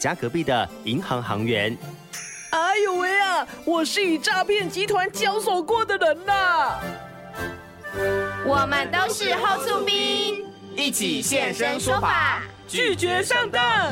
家隔壁的银行行员。 哎呦喂啊！我是与诈骗集团交手过的人呐。 我们都是后速兵， 一起现身说法， 拒绝上当。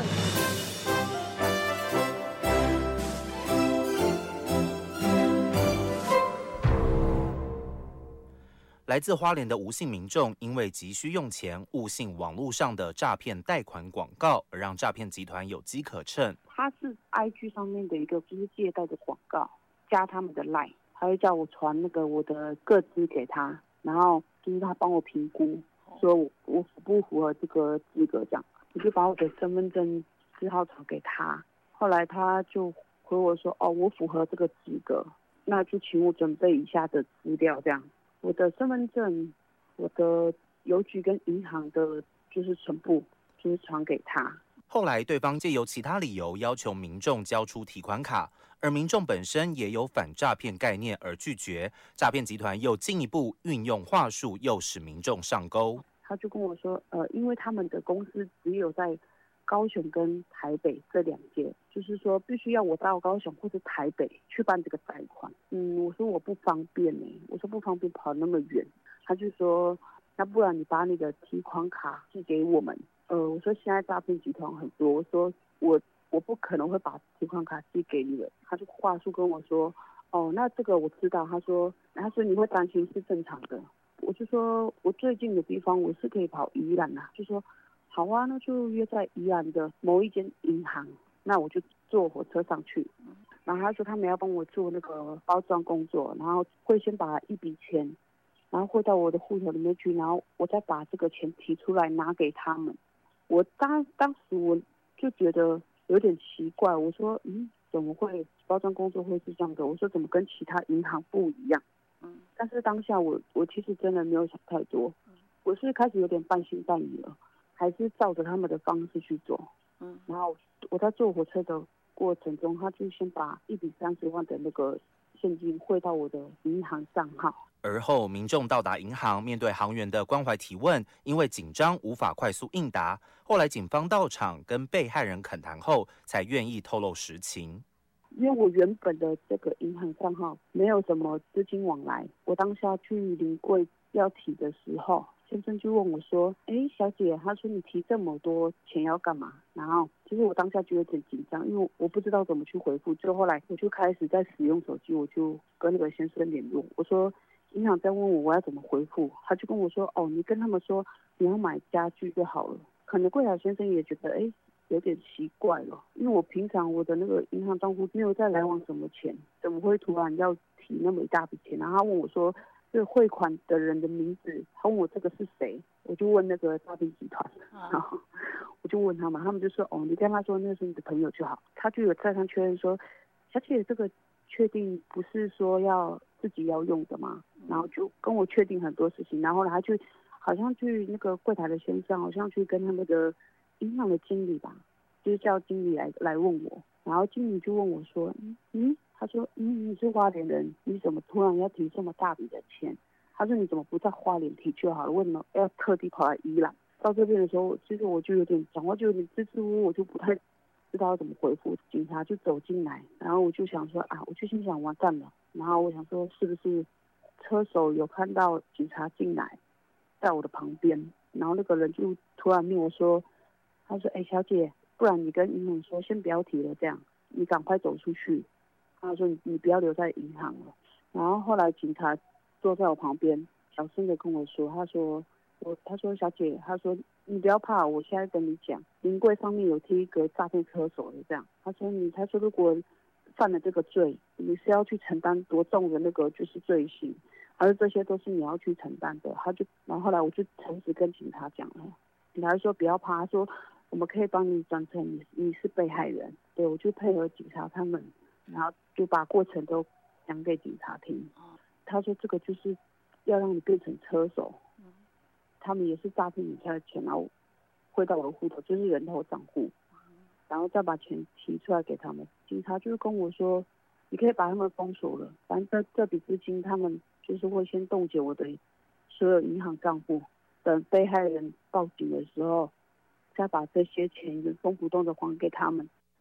来自花莲的吴姓民众，因为急需用钱，误信网络上的诈骗贷款广告，而让诈骗集团有机可乘。 他是 IG 上面的一个就是借贷的广告，加他们的 LINE， 他会叫我传那个我的个资给他，然后就是他帮我评估，说我符不符合这个资格这样，我就把我的身份证字号传给他，后来他就回我说，哦，我符合这个资格，那就请我准备以下的资料这样。我的身份证、我的邮局跟银行的，就是全部就是传给他。 后来，对方借由其他理由要求民众交出提款卡，而民众本身也有反诈骗概念而拒绝，诈骗集团又进一步运用话术，诱使民众上钩。 他就跟我说，因为他们的公司只有在高雄跟台北这两间，就是说必须要我到高雄或者台北去办这个贷款。我说我不方便我说不方便跑那么远。他就说，那不然你把你的提款卡寄给我们。我说现在诈骗集团很多，我说我不可能会把提款卡寄给你们。他就话术跟我说，哦，那这个我知道。他说你会担心是正常的。我就说我最近的地方我是可以跑宜兰啊，就说好啊，那就约在宜兰的某一间银行，那我就坐火车上去。然后他说他们要帮我做那个包装工作，然后会先把一笔钱，然后汇到我的户头里面去，然后我再把这个钱提出来拿给他们。我当时我就觉得有点奇怪，我说怎么会包装工作会是这样的？我说怎么跟其他银行不一样？但是当下我其实真的没有想太多，我是开始有点半信半疑了，还是照着他们的方式去做。然后我在坐火车的过程中，他就先把1笔30万的那个现金汇到我的银行账号。 而后，民众到达银行，面对行员的关怀提问，因为紧张无法快速应答。后来警方到场跟被害人恳谈后，才愿意透露实情。 因为我原本的这个银行账号没有什么资金往来，我当下去临柜要提的时候，先生就问我说，小姐，他说你提这么多钱要干嘛？然后其实我当下就有点紧张，因为我不知道怎么去回复。就后来我就开始在使用手机，我就跟那个先生联络，我说银行在问我要怎么回复，他就跟我说，你跟他们说你要买家具就好了。可能柜台先生也觉得有点奇怪了，因为我平常我的那个银行账户没有在来往什么钱，怎么会突然要提那么一大笔钱？然后他问我说这个汇款的人的名字，他问我这个是谁，我就问那个诈骗集团，然后我就问他们，他们就说你跟他说那是你的朋友就好。他就有再三确认说，小姐这个确定不是说要自己要用的吗？然后就跟我确定很多事情，然后他就好像去那个柜台的先生，好像去跟他们的银行的经理吧，就是叫经理来问我，然后经理就问我说，他说，你是花莲人，你怎么突然要提这么大笔的钱？他说你怎么不在花莲提就好了，为什么要特地跑来宜兰？到这边的时候，其实我就有点讲话就有点支支吾吾，我就不太知道要怎么回复。警察就走进来，然后我就想说我就心想完蛋了，然后我想说是不是车手有看到警察进来，在我的旁边，然后那个人就突然命我说，他说小姐，不然你跟银行说先不要提了，这样你赶快走出去。他说你不要留在银行了。然后后来警察坐在我旁边，小声的跟我说，他说小姐，他说你不要怕，我现在跟你讲，临柜上面有贴一个诈骗车手的这样。他说如果犯了这个罪，你是要去承担多重的那个就是罪行，他说这些都是你要去承担的。然后后来我就诚实跟警察讲了，警察说不要怕，他说我们可以帮你转成你是被害人。对，我就配合警察他们，然后就把过程都讲给警察听。他说这个就是要让你变成车手，他们也是诈骗你家的钱，然后汇到我的户头，就是人头账户，然后再把钱提出来给他们。警察就是跟我说，你可以把他们封锁了，反正这笔资金他们就是会先冻结我的所有银行账户，等被害人报警的时候，再把这些钱原封不动的还给他们。